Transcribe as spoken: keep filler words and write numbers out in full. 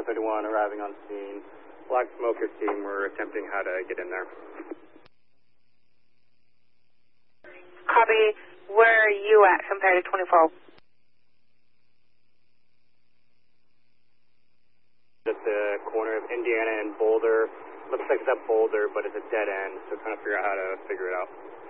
thirty-one arriving on scene. Black Smoker team, we're attempting how to get in there. Copy. Where are you at compared to twenty-four? At the corner of Indiana and Boulder. Looks like it's at Boulder, but it's a dead end, so trying to figure out how to figure it out.